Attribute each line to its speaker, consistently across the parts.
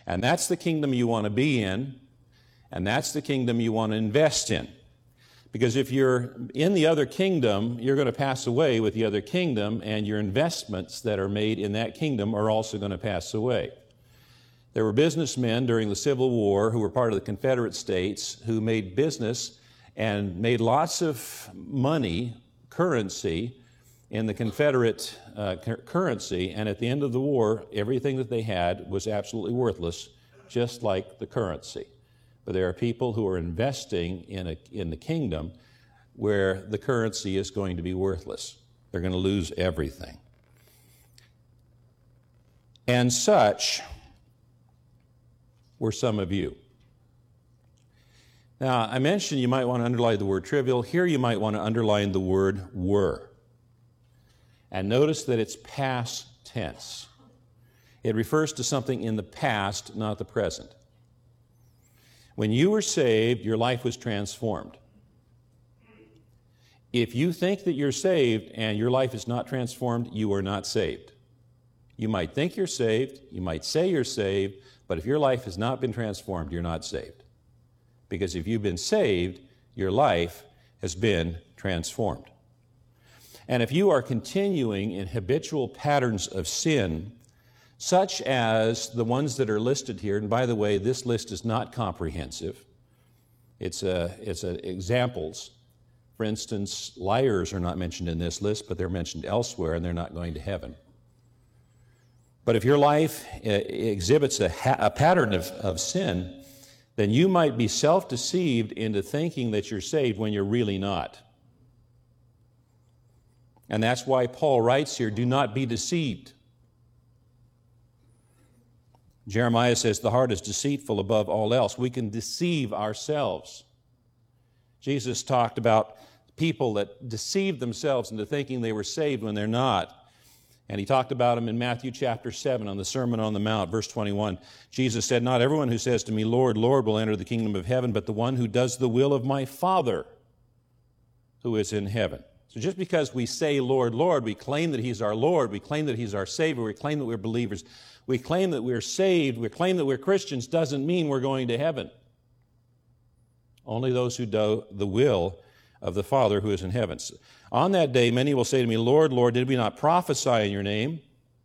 Speaker 1: And that's the kingdom you want to be in, and that's the kingdom you want to invest in. Because if you're in the other kingdom, you're going to pass away with the other kingdom, and your investments that are made in that kingdom are also going to pass away. There were businessmen during the Civil War who were part of the Confederate States who made business and made lots of money, currency, in the Confederate currency, and at the end of the war, everything that they had was absolutely worthless, just like the currency. But there are people who are investing in the kingdom where the currency is going to be worthless. They're going to lose everything. And such were some of you. Now, I mentioned you might want to underline the word trivial. Here you might want to underline the word were. And notice that it's past tense. It refers to something in the past, not the present. When you were saved, your life was transformed. If you think that you're saved and your life is not transformed, you are not saved. You might think you're saved, you might say you're saved, but if your life has not been transformed, you're not saved. Because if you've been saved, your life has been transformed. And if you are continuing in habitual patterns of sin, such as the ones that are listed here, and by the way, this list is not comprehensive. It's examples. For instance, liars are not mentioned in this list, but they're mentioned elsewhere, and they're not going to heaven. But if your life exhibits a pattern of sin, then you might be self-deceived into thinking that you're saved when you're really not. And that's why Paul writes here, do not be deceived. Jeremiah says the heart is deceitful above all else. We can deceive ourselves. Jesus talked about people that deceive themselves into thinking they were saved when they're not. And he talked about them in Matthew chapter 7 on the Sermon on the Mount, verse 21. Jesus said, not everyone who says to me, Lord, Lord, will enter the kingdom of heaven, but the one who does the will of my Father who is in heaven. So just because we say, Lord, Lord, we claim that He's our Lord, we claim that He's our Savior, we claim that we're believers, we claim that we're saved, we claim that we're Christians, doesn't mean we're going to heaven. Only those who do the will of the Father who is in heaven. On that day, many will say to me, Lord, Lord, did we not prophesy in your name?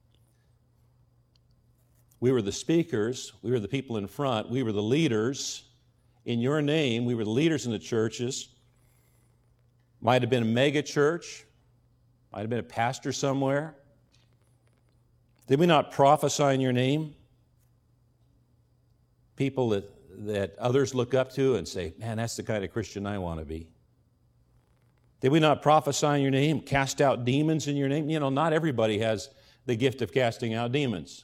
Speaker 1: We were the speakers, we were the people in front, we were the leaders in your name, we were the leaders in the churches. Might have been a mega church, might have been a pastor somewhere. Did we not prophesy in your name? People that others look up to and say, man, that's the kind of Christian I want to be. Did we not prophesy in your name, cast out demons in your name? You know, not everybody has the gift of casting out demons.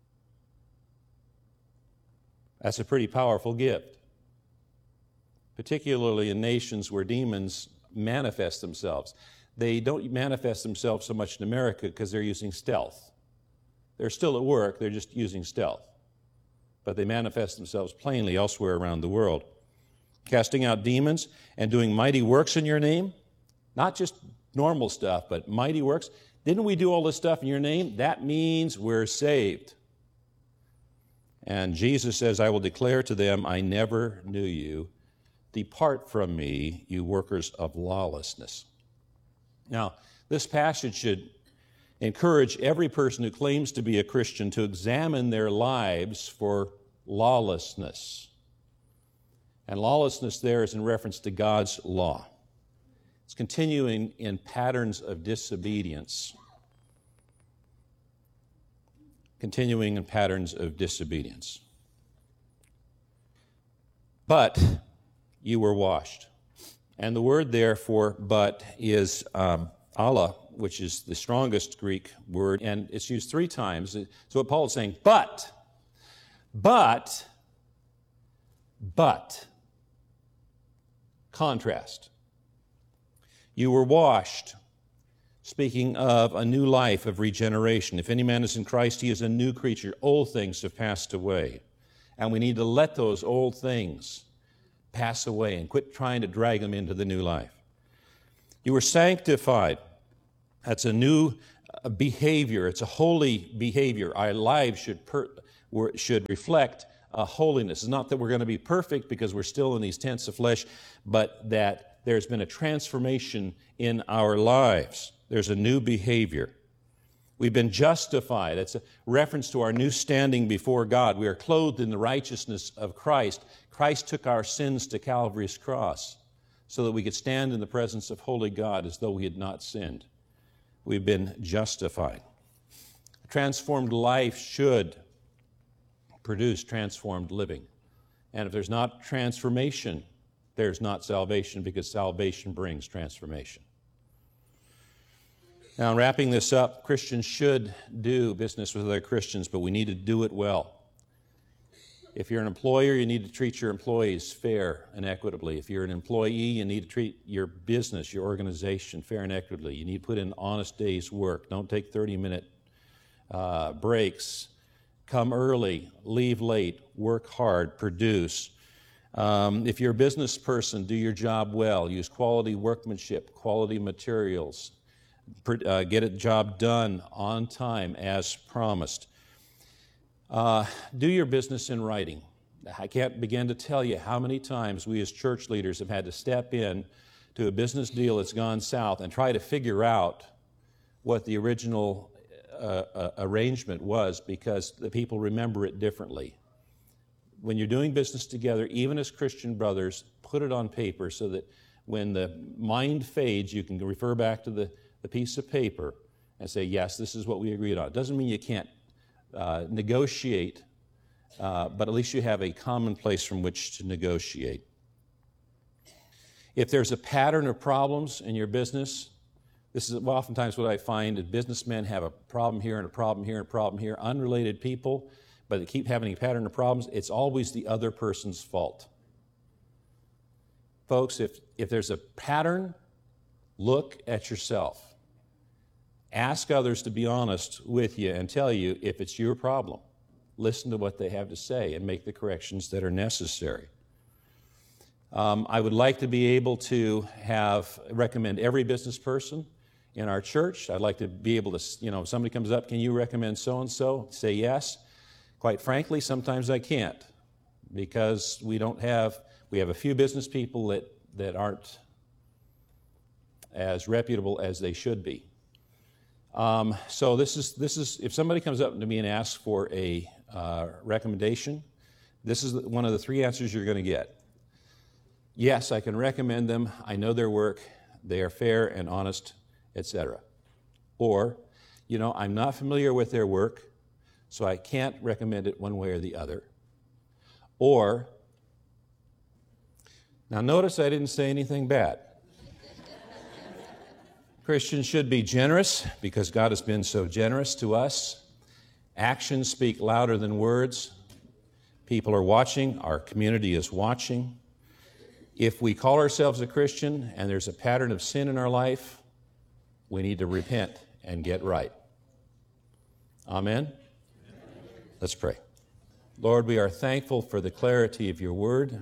Speaker 1: That's a pretty powerful gift, particularly in nations where demons manifest themselves. They don't manifest themselves so much in America because they're using stealth. They're still at work, they're just using stealth. But they manifest themselves plainly elsewhere around the world. Casting out demons and doing mighty works in your name. Not just normal stuff, but mighty works. Didn't we do all this stuff in your name? That means we're saved. And Jesus says, I will declare to them, I never knew you. Depart from me, you workers of lawlessness. Now, this passage should encourage every person who claims to be a Christian to examine their lives for lawlessness. And lawlessness there is in reference to God's law. It's continuing in patterns of disobedience. Continuing in patterns of disobedience. But you were washed. And the word there for but is Allah, which is the strongest Greek word, and it's used 3 times. So what Paul is saying, but, contrast. You were washed, speaking of a new life of regeneration. If any man is in Christ, he is a new creature. Old things have passed away. And we need to let those old things pass away and quit trying to drag them into the new life. You were sanctified. That's a new behavior. It's a holy behavior. Our lives should should reflect holiness. It's not that we're going to be perfect because we're still in these tents of flesh, but that there's been a transformation in our lives. There's a new behavior. We've been justified. That's a reference to our new standing before God. We are clothed in the righteousness of Christ. Christ took our sins to Calvary's cross so that we could stand in the presence of holy God as though we had not sinned. We've been justified. A transformed life should produce transformed living. And if there's not transformation, there's not salvation, because salvation brings transformation. Now, in wrapping this up, Christians should do business with other Christians, but we need to do it well. If you're an employer, you need to treat your employees fair and equitably. If you're an employee, you need to treat your business, your organization, fair and equitably. You need to put in honest days' work. Don't take 30-minute breaks. Come early, leave late, work hard, produce. If you're a business person, do your job well. Use quality workmanship, quality materials. Get a job done on time as promised. Do your business in writing. I can't begin to tell you how many times we as church leaders have had to step in to a business deal that's gone south and try to figure out what the original arrangement was, because the people remember it differently. When you're doing business together, even as Christian brothers, put it on paper so that when the mind fades, you can refer back to the piece of paper and say, yes, this is what we agreed on. It doesn't mean you can't negotiate, but at least you have a common place from which to negotiate. If there's a pattern of problems in your business, this is oftentimes what I find is businessmen have a problem here and a problem here and a problem here, unrelated people, but they keep having a pattern of problems. It's always the other person's fault. Folks, if there's a pattern, look at yourself. Ask others to be honest with you and tell you if it's your problem. Listen to what they have to say and make the corrections that are necessary. I would like to be able to recommend every business person in our church. I'd like to be able to, if somebody comes up, can you recommend so-and-so? Say yes. Quite frankly, sometimes I can't, because we have a few business people that aren't as reputable as they should be. So this is if somebody comes up to me and asks for a recommendation, this is one of the three answers you're going to get. Yes, I can recommend them. I know their work. They are fair and honest, etc. Or, I'm not familiar with their work, so I can't recommend it one way or the other. Or, now notice I didn't say anything bad. Christians should be generous because God has been so generous to us. Actions speak louder than words. People are watching. Our community is watching. If we call ourselves a Christian and there's a pattern of sin in our life, we need to repent and get right. Amen? Let's pray. Lord, we are thankful for the clarity of your word,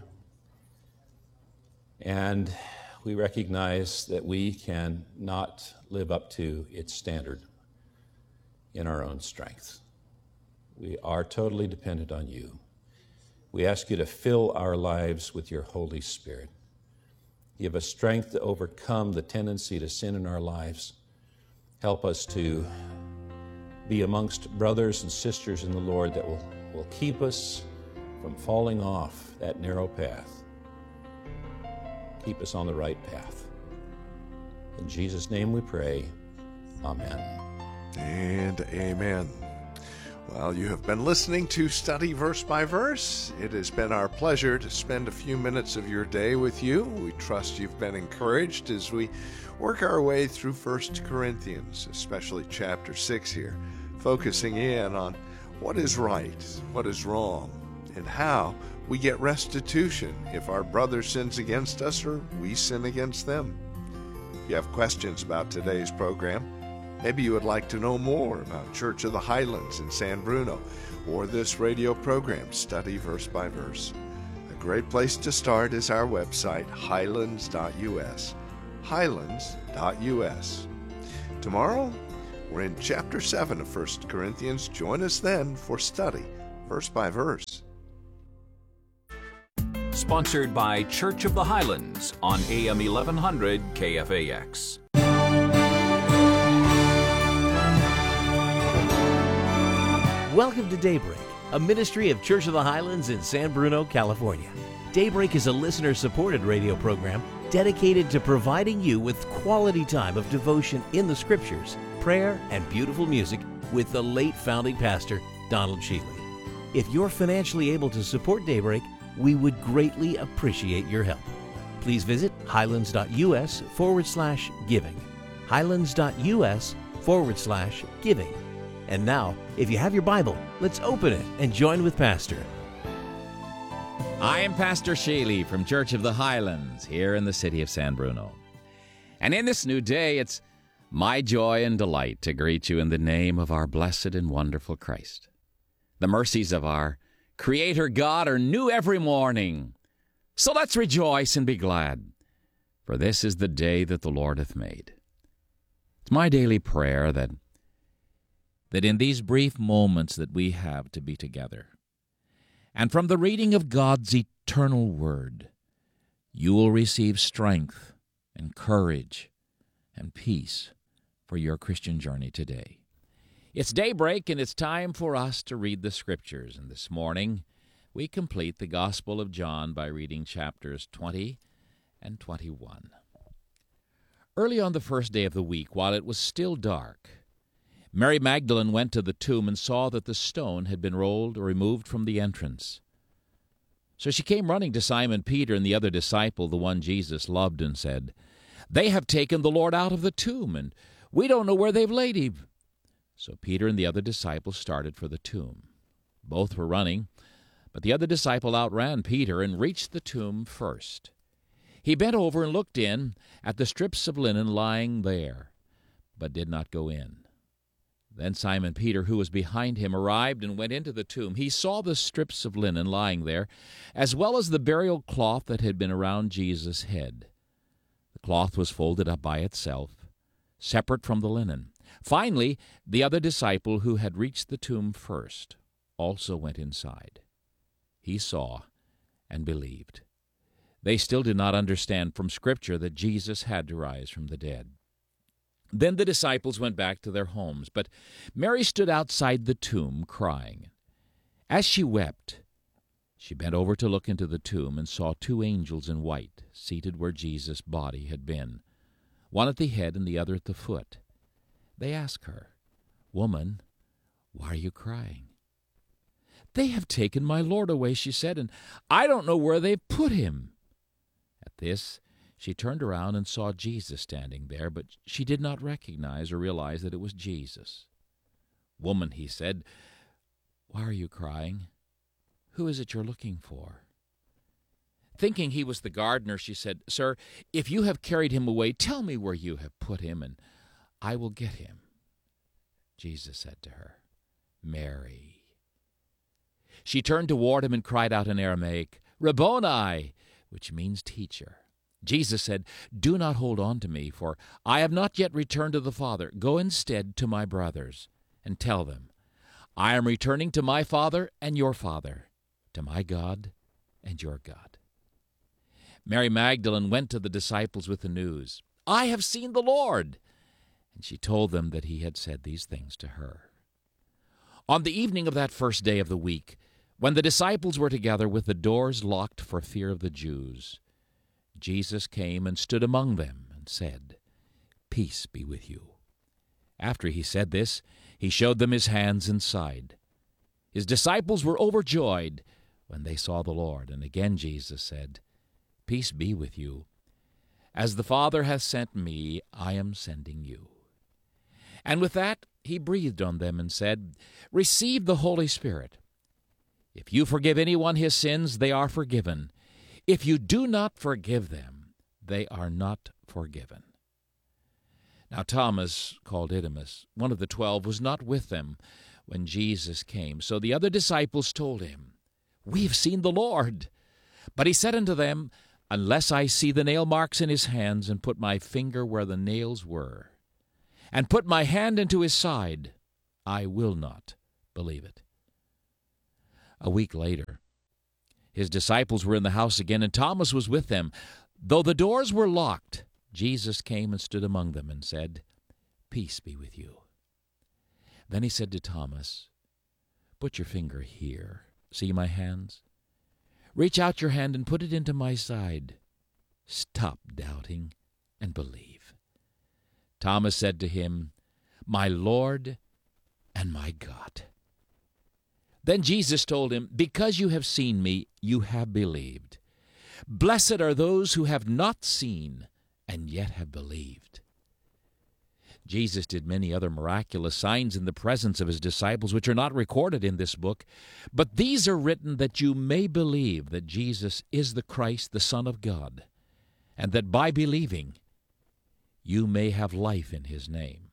Speaker 1: and we recognize that we can not live up to its standard in our own strength. We are totally dependent on you. We ask you to fill our lives with your Holy Spirit. Give us strength to overcome the tendency to sin in our lives. Help us to be amongst brothers and sisters in the Lord that will keep us from falling off that narrow path. Keep us on the right path. In Jesus' name we pray. Amen.
Speaker 2: And amen. Well, you have been listening to Study Verse by Verse. It has been our pleasure to spend a few minutes of your day with you. We trust you've been encouraged as we work our way through 1 Corinthians, especially chapter 6 here, focusing in on what is right, what is wrong, and how we get restitution if our brother sins against us or we sin against them. If you have questions about today's program, maybe you would like to know more about Church of the Highlands in San Bruno or this radio program, Study Verse by Verse. A great place to start is our website, highlands.us. highlands.us. Tomorrow, we're in chapter 7 of 1 Corinthians. Join us then for Study verse by verse.
Speaker 3: Sponsored by Church of the Highlands on AM 1100 KFAX.
Speaker 4: Welcome to Daybreak, a ministry of Church of the Highlands in San Bruno, California. Daybreak is a listener-supported radio program dedicated to providing you with quality time of devotion in the Scriptures, prayer, and beautiful music with the late founding pastor, Donald Shealy. If you're financially able to support Daybreak, we would greatly appreciate your help. Please visit highlands.us/giving. highlands.us/giving. And now, if you have your Bible, let's open it and join with Pastor.
Speaker 5: I am Pastor Shealy from Church of the Highlands here in the city of San Bruno. And in this new day, it's my joy and delight to greet you in the name of our blessed and wonderful Christ. The mercies of our Creator God are new every morning. So let's rejoice and be glad, for this is the day that the Lord hath made. It's my daily prayer that in these brief moments that we have to be together, and from the reading of God's eternal Word, you will receive strength and courage and peace for your Christian journey today. It's daybreak, and it's time for us to read the Scriptures. And this morning, we complete the Gospel of John by reading chapters 20 and 21. Early on the first day of the week, while it was still dark, Mary Magdalene went to the tomb and saw that the stone had been rolled or removed from the entrance. So she came running to Simon Peter and the other disciple, the one Jesus loved, and said, "They have taken the Lord out of the tomb, and we don't know where they've laid him." So Peter and the other disciple started for the tomb. Both were running, but the other disciple outran Peter and reached the tomb first. He bent over and looked in at the strips of linen lying there, but did not go in. Then Simon Peter, who was behind him, arrived and went into the tomb. He saw the strips of linen lying there, as well as the burial cloth that had been around Jesus' head. The cloth was folded up by itself, separate from the linen. Finally, the other disciple, who had reached the tomb first, also went inside. He saw and believed. They still did not understand from Scripture that Jesus had to rise from the dead. Then the disciples went back to their homes, but Mary stood outside the tomb crying. As she wept, she bent over to look into the tomb and saw two angels in white seated where Jesus' body had been, one at the head and the other at the foot. They asked her, "Woman, why are you crying?" "They have taken my Lord away," she said, "and I don't know where they've put him." At this, she turned around and saw Jesus standing there, but she did not recognize or realize that it was Jesus. "Woman," he said, "why are you crying? Who is it you're looking for?" Thinking he was the gardener, she said, "Sir, if you have carried him away, tell me where you have put him, and I will get him." Jesus said to her, "Mary." She turned toward him and cried out in Aramaic, "Rabboni," which means teacher. Jesus said, "Do not hold on to me, for I have not yet returned to the Father. Go instead to my brothers and tell them, I am returning to my Father and your Father, to my God and your God." Mary Magdalene went to the disciples with the news, "I have seen the Lord." And she told them that he had said these things to her. On the evening of that first day of the week, when the disciples were together with the doors locked for fear of the Jews, Jesus came and stood among them and said, "Peace be with you." After he said this, he showed them his hands and side. His disciples were overjoyed when they saw the Lord. And again Jesus said, "Peace be with you. As the Father hath sent me, I am sending you." And with that, he breathed on them and said, "Receive the Holy Spirit. If you forgive anyone his sins, they are forgiven. If you do not forgive them, they are not forgiven." Now Thomas, called Didymus, one of the 12, was not with them when Jesus came. So the other disciples told him, "We have seen the Lord." But he said unto them, "Unless I see the nail marks in his hands, and put my finger where the nails were, and put my hand into his side, I will not believe it." A week later, his disciples were in the house again, and Thomas was with them. Though the doors were locked, Jesus came and stood among them and said, "Peace be with you." Then he said to Thomas, "Put your finger here. See my hands? Reach out your hand and put it into my side. Stop doubting and believe." Thomas said to him, "My Lord and my God." Then Jesus told him, "Because you have seen me, you have believed. Blessed are those who have not seen and yet have believed." Jesus did many other miraculous signs in the presence of his disciples, which are not recorded in this book, but these are written that you may believe that Jesus is the Christ, the Son of God, and that by believing you may have life in his name.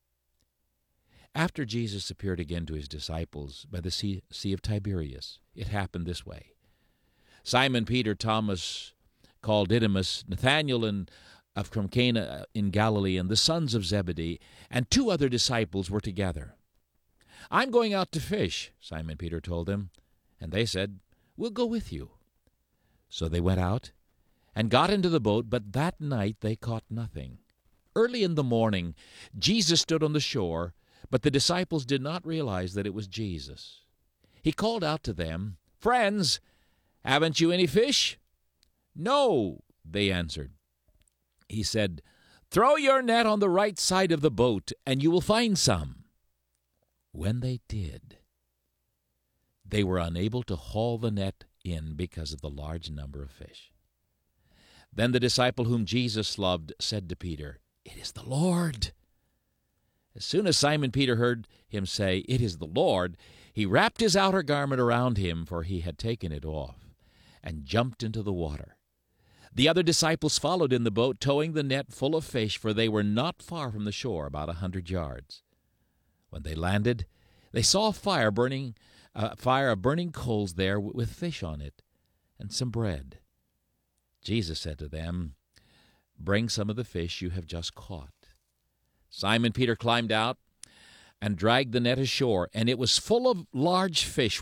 Speaker 5: After Jesus appeared again to his disciples by the Sea of Tiberias, it happened this way. Simon Peter, Thomas called Didymus, Nathanael from Cana in Galilee, and the sons of Zebedee, and 2 other disciples were together. "I'm going out to fish," Simon Peter told them, and they said, "We'll go with you." So they went out and got into the boat, but that night they caught nothing. Early in the morning, Jesus stood on the shore, but the disciples did not realize that it was Jesus. He called out to them, "Friends, haven't you any fish?" "No," they answered. He said, "Throw your net on the right side of the boat, and you will find some." When they did, they were unable to haul the net in because of the large number of fish. Then the disciple whom Jesus loved said to Peter, "It is the Lord." As soon as Simon Peter heard him say, "It is the Lord," he wrapped his outer garment around him, for he had taken it off, and jumped into the water. The other disciples followed in the boat, towing the net full of fish, for they were not far from the shore, about 100 yards. When they landed, they saw a fire of burning coals there with fish on it, and some bread. Jesus said to them, "Bring some of the fish you have just caught." Simon Peter climbed out and dragged the net ashore, and it was full of large fish,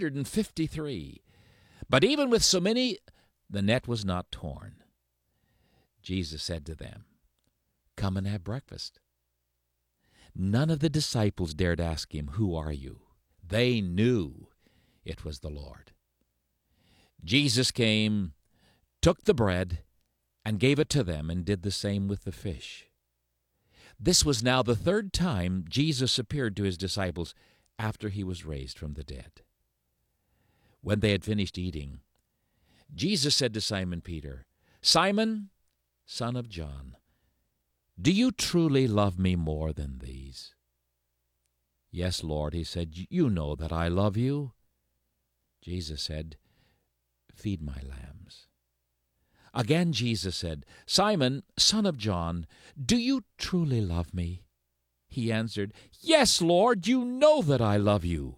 Speaker 5: 153. But even with so many, the net was not torn. Jesus said to them, "Come and have breakfast." None of the disciples dared ask him, "Who are you?" They knew it was the Lord. Jesus came, took the bread, and gave it to them, and did the same with the fish. This was now the 3rd time Jesus appeared to his disciples after he was raised from the dead. When they had finished eating, Jesus said to Simon Peter, "Simon, son of John, do you truly love me more than these?" "Yes, Lord," he said, "you know that I love you." Jesus said, "Feed my lambs." Again Jesus said, "Simon, son of John, do you truly love me?" He answered, "Yes, Lord, you know that I love you."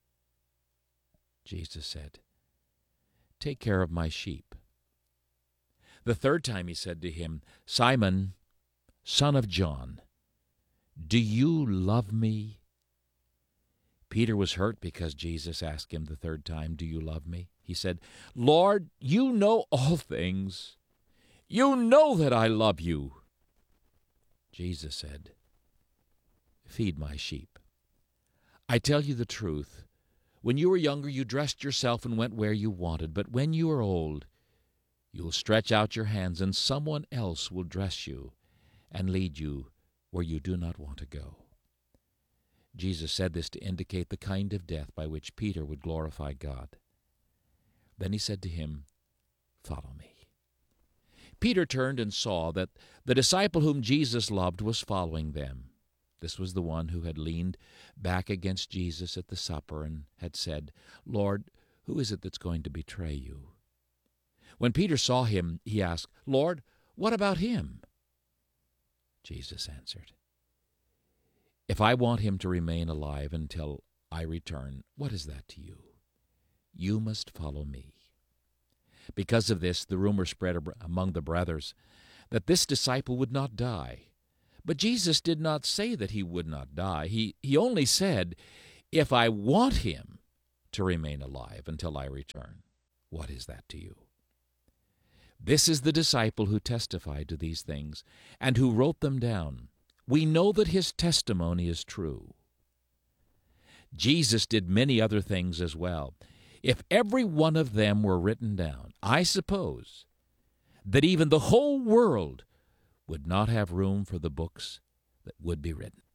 Speaker 5: Jesus said, "Take care of my sheep." The 3rd time he said to him, "Simon, son of John, do you love me?" Peter was hurt because Jesus asked him the 3rd time, "Do you love me?" He said, "Lord, you know all things. You know that I love you." Jesus said, "Feed my sheep. I tell you the truth. When you were younger, you dressed yourself and went where you wanted. But when you are old, you will stretch out your hands, and someone else will dress you and lead you where you do not want to go." Jesus said this to indicate the kind of death by which Peter would glorify God. Then he said to him, "Follow me." Peter turned and saw that the disciple whom Jesus loved was following them. This was the one who had leaned back against Jesus at the supper and had said, "Lord, who is it that's going to betray you?" When Peter saw him, he asked, "Lord, what about him?" Jesus answered, "If I want him to remain alive until I return, what is that to you? You must follow me." Because of this, the rumor spread among the brothers that this disciple would not die. But Jesus did not say that he would not die. He only said, "If I want him to remain alive until I return. What is that to you? This is the disciple who testified to these things and who wrote them down. We know that his testimony is true. Jesus did many other things as well. If every one of them were written down, I suppose that even the whole world would not have room for the books that would be written.